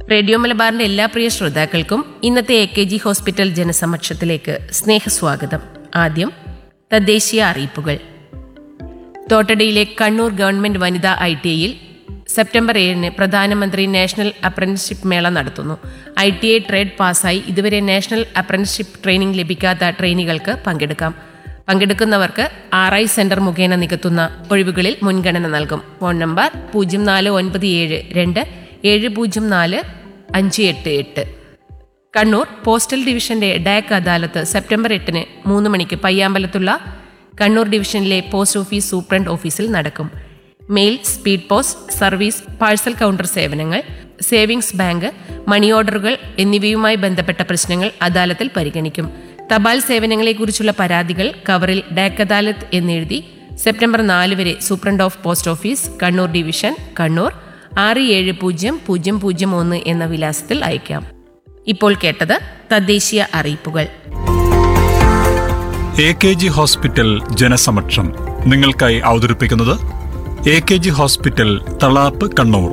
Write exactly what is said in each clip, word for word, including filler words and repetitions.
Radio മലബാറിന്റെ എല്ലാ പ്രിയ ശ്രോതാക്കൾക്കും ഇന്നത്തെ എ കെ ജി ഹോസ്പിറ്റൽ ജനസമക്ഷത്തിലേക്ക് സ്നേഹസ്വാഗതം. ആദ്യം തദ്ദേശീയ അറിയിപ്പുകൾ. തോട്ടടയിലെ കണ്ണൂർ ഗവൺമെന്റ് വനിതാ ഐ ടി ഐയിൽ സെപ്റ്റംബർ ഏഴിന് പ്രധാനമന്ത്രി നാഷണൽ അപ്രന്റീസ്ഷിപ്പ് മേള നടത്തുന്നു. ഐ ടി ഐ ട്രേഡ് പാസ്സായി ഇതുവരെ നാഷണൽ അപ്രന്റീസ്ഷിപ്പ് ട്രെയിനിംഗ് ലഭിക്കാത്ത ട്രെയിനികൾക്ക് പങ്കെടുക്കാം. പങ്കെടുക്കുന്നവർക്ക് ആർ ഐ സെന്റർ മുഖേന നികത്തുന്ന ഒഴിവുകളിൽ മുൻഗണന നൽകും. ഫോൺ നമ്പർ പൂജ്യം നാല് ഒൻപത് ഏഴ് രണ്ട് ഏഴ് പൂജ്യം നാല് അഞ്ച് എട്ട് എട്ട്. കണ്ണൂർ പോസ്റ്റൽ ഡിവിഷന്റെ ഡാക് അദാലത്ത് സെപ്റ്റംബർ എട്ടിന് മൂന്ന് മണിക്ക് പയ്യാമ്പലത്തുള്ള കണ്ണൂർ ഡിവിഷനിലെ പോസ്റ്റ് ഓഫീസ് സൂപ്രണ്ട് ഓഫീസിൽ നടക്കും. Mail, speed post service, parcel counter സേവനങ്ങൾ, സേവിങ്സ് ബാങ്ക്, മണി ഓർഡറുകൾ എന്നിവയുമായി ബന്ധപ്പെട്ട പ്രശ്നങ്ങൾ അദാലത്തിൽ പരിഗണിക്കും. തപാൽ സേവനങ്ങളെക്കുറിച്ചുള്ള പരാതികൾ കവറിൽ ഡാക് അദാലത്ത് എന്നെഴുതി സെപ്റ്റംബർ നാല് വരെ superintendent of post office Kannur division, Kannur ആറ് ഏഴ് പൂജ്യം പൂജ്യം പൂജ്യം ഒന്ന് എന്ന വിലാസത്തിൽ അയക്കാം. ഇപ്പോൾ കേട്ടത് തദ്ദേശീയ അറിയിപ്പുകൾ. എ കെ ജി ഹോസ്പിറ്റൽ ജനസമക്ഷം നിങ്ങൾക്കായി അവതരിപ്പിക്കുന്നത് A K G hospital Thalap, Kannur.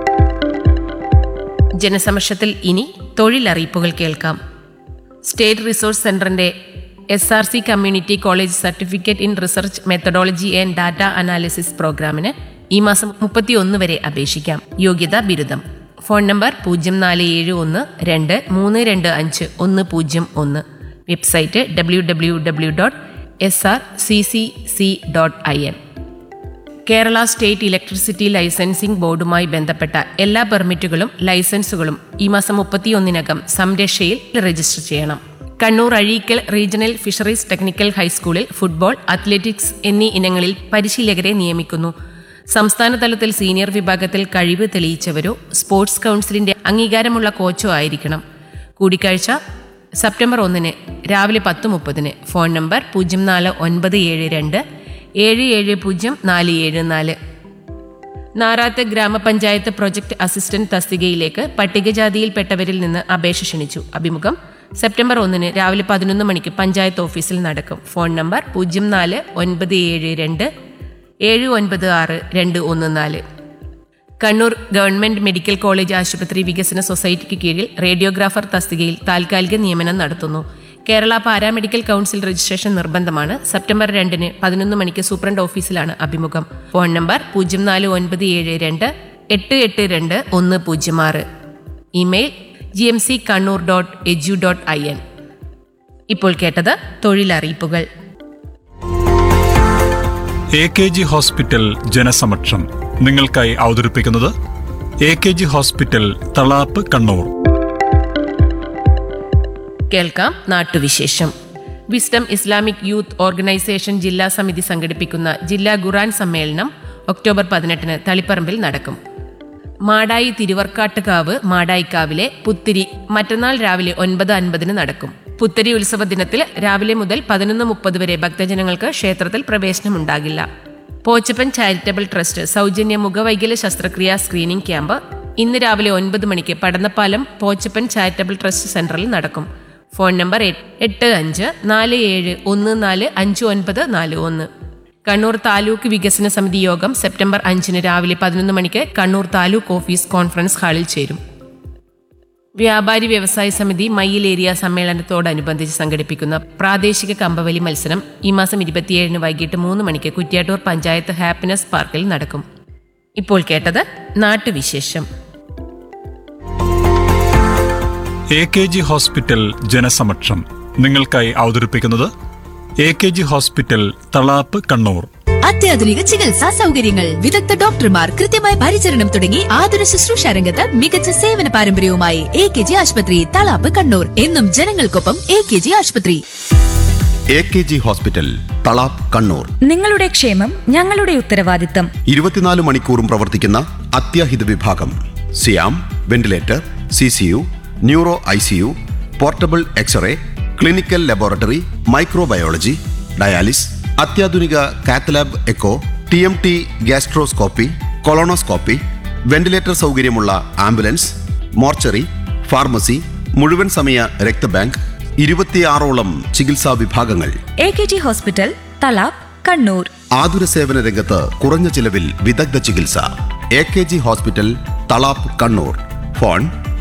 ജനസമക്ഷത്തിൽ ഇനി തൊഴിലറിയിപ്പുകൾ കേൾക്കാം. സ്റ്റേറ്റ് റിസോഴ്സ് സെന്ററിന്റെ S R C community college certificate in research methodology and data analysis പ്രോഗ്രാമിന് ഈ മാസം മുപ്പത്തിയൊന്ന് വരെ അപേക്ഷിക്കാം. യോഗ്യത ബിരുദം. ഫോൺ നമ്പർ പൂജ്യം നാല് ഏഴ് ഒന്ന് രണ്ട് മൂന്ന് രണ്ട് അഞ്ച് ഒന്ന് പൂജ്യം ഒന്ന്. Website W W W dot S R C C C dot I N. Kerala state electricity licensing ബോർഡുമായി ബന്ധപ്പെട്ട എല്ലാ പെർമിറ്റുകളും ലൈസൻസുകളും ഈ മാസം മുപ്പത്തിയൊന്നിനകം സംരക്ഷയിൽ രജിസ്റ്റർ ചെയ്യണം. Kannur Azhikkal regional fisheries technical ഹൈസ്കൂളിൽ ഫുട്ബോൾ, അത്ലറ്റിക്സ് എന്നീ ഇനങ്ങളിൽ പരിശീലകരെ നിയമിക്കുന്നു. സംസ്ഥാന തലത്തിൽ സീനിയർ വിഭാഗത്തിൽ കഴിവ് തെളിയിച്ചവരോ സ്പോർട്സ് കൗൺസിലിന്റെ അംഗീകാരമുള്ള കോച്ചോ ആയിരിക്കണം. കൂടിക്കാഴ്ച സെപ്റ്റംബർ ഒന്നിന് രാവിലെ പത്ത് മുപ്പതിന്. ഫോൺ നമ്പർ പൂജ്യം നാല് ഒൻപത് ഏഴ് രണ്ട് ഏഴ് ഏഴ് പൂജ്യം നാല് ഏഴ് നാല്. നാറാത്ത് ഗ്രാമപഞ്ചായത്ത് പ്രൊജക്ട് അസിസ്റ്റന്റ് തസ്തികയിലേക്ക് പട്ടികജാതിയിൽപ്പെട്ടവരിൽ നിന്ന് അപേക്ഷ ക്ഷണിച്ചു. അഭിമുഖം സെപ്റ്റംബർ ഒന്നിന് രാവിലെ പതിനൊന്ന് മണിക്ക് പഞ്ചായത്ത് ഓഫീസിൽ നടക്കും. ഫോൺ നമ്പർ പൂജ്യം നാല് ഒൻപത് ഏഴ് രണ്ട് ഏഴ് ഒൻപത് ആറ് രണ്ട് ഒന്ന് നാല്. കണ്ണൂർ ഗവൺമെന്റ് മെഡിക്കൽ കോളേജ് ആശുപത്രി വികസന സൊസൈറ്റിക്ക് കീഴിൽ റേഡിയോഗ്രാഫർ തസ്തികയിൽ താൽക്കാലിക നിയമനം നടത്തുന്നു. കേരള പാരാമെഡിക്കൽ കൗൺസിൽ രജിസ്ട്രേഷൻ നിർബന്ധമാണ്. സെപ്റ്റംബർ രണ്ടിന് പതിനൊന്ന് മണിക്ക് സൂപ്രണ്ട് ഓഫീസിലാണ് അഭിമുഖം. ഫോൺ നമ്പർ പൂജ്യം നാല് ഒൻപത് ഏഴ് രണ്ട് എട്ട് എട്ട് രണ്ട് ഒന്ന് പൂജ്യം ആറ്. Email G M C Kannur dot എജു dot I N. ഇപ്പോൾ കേട്ടത് തൊഴിലറിയിപ്പുകൾ. എ കെ ജി ഹോസ്പിറ്റൽ ജനസമക്ഷം നിങ്ങൾക്കായി അവതരിപ്പിക്കുന്നത് A K G hospital Thalap, Kannur. കേൾക്കാം നാട്ടുവിശേഷം. വിസ്ഡം ഇസ്ലാമിക് യൂത്ത് ഓർഗനൈസേഷൻ ജില്ലാ സമിതി സംഘടിപ്പിക്കുന്ന ജില്ലാ ഖുർആൻ സമ്മേളനം ഒക്ടോബർ പതിനെട്ടിന് തളിപ്പറമ്പിൽ നടക്കും. മാടായി തിരുവർക്കാട്ടുകാവ് മാടായിക്കാവിലെ പുത്തിരി മറ്റന്നാൾ രാവിലെ ഒൻപത് അൻപതിന് നടക്കും. പുത്തരി ഉത്സവ ദിനത്തിൽ രാവിലെ മുതൽ പതിനൊന്ന് മുപ്പത് വരെ ഭക്തജനങ്ങൾക്ക് ക്ഷേത്രത്തിൽ പ്രവേശനമുണ്ടാകില്ല. പോച്ചപ്പൻ ചാരിറ്റബിൾ ട്രസ്റ്റ് സൗജന്യ മുഖവൈകല്യ ശസ്ത്രക്രിയാ സ്ക്രീനിംഗ് ക്യാമ്പ് ഇന്ന് രാവിലെ ഒൻപത് മണിക്ക് പടന്നപ്പാലം പോച്ചപ്പൻ ചാരിറ്റബിൾ ട്രസ്റ്റ് സെന്ററിൽ നടക്കും. ഫോൺ നമ്പർ എട്ട് അഞ്ച് നാല് ഏഴ് ഒന്ന് നാല് അഞ്ച് ഒൻപത് നാല് ഒന്ന്. കണ്ണൂർ താലൂക്ക് വികസന സമിതി യോഗം സെപ്റ്റംബർ അഞ്ചിന് രാവിലെ പതിനൊന്ന് മണിക്ക് കണ്ണൂർ താലൂക്ക് ഓഫീസ് കോൺഫറൻസ് ഹാളിൽ ചേരും. വ്യാപാരി വ്യവസായ സമിതി മയ്യിൽ ഏരിയ സമ്മേളനത്തോടനുബന്ധിച്ച് സംഘടിപ്പിക്കുന്ന പ്രാദേശിക കമ്പവലി മത്സരം ഈ മാസം ഇരുപത്തിയേഴിന് വൈകിട്ട് മൂന്ന് മണിക്ക് കുറ്റ്യാട്ടൂർ പഞ്ചായത്ത് ഹാപ്പിനെസ് പാർക്കിൽ നടക്കും. ഇപ്പോൾ കേട്ടത് നാട്ടുവിശേഷം. എ കെ ജി ഹോസ്പിറ്റൽ ജനസമക്ഷം നിങ്ങൾക്കായി അവതരിപ്പിക്കുന്നത് A K G hospital Thalap, Kannur. അത്യാധുനിക ചികിത്സാ സൗകര്യങ്ങൾ, വിദഗ്ധ ഡോക്ടർമാർ, കൃത്യമായ പരിചരണം തുടങ്ങി ആതുര ശുശ്രൂഷ രംഗത്ത് മികച്ച സേവന പാരമ്പര്യവുമായി എ കെ ജി ആശുപത്രി തളാപ്പ്, കണ്ണൂർ. എന്നും ജനങ്ങൾക്കൊപ്പം എ കെ ജി ആശുപത്രി. A K G hospital Thalap, Kannur. നിങ്ങളുടെ ക്ഷേമം ഞങ്ങളുടെ ഉത്തരവാദിത്തം. ഇരുപത്തിനാല് മണിക്കൂറും പ്രവർത്തിക്കുന്ന അത്യാഹിത വിഭാഗം, സിയാം, ventilator, C C U, neuro I C U, portable x-ray, clinical laboratory, microbiology, dialysis, അത്യാധുനിക cath lab echo, T M T gastroscopy, colonoscopy, ventilator സൗകര്യമുള്ള ആംബുലൻസ്, മോർച്ചറി, ഫാർമസി, മുഴുവൻ സമയ രക്തബാങ്ക്, ഇരുപത്തിയാറോളം ചികിത്സാ വിഭാഗങ്ങൾ. A K G hospital Thalap, Kannur. ആതുര സേവന രംഗത്ത് കുറഞ്ഞ ചിലവിൽ വിദഗ്ധ ചികിത്സ. A K G hospital Thalap, Kannur. Phone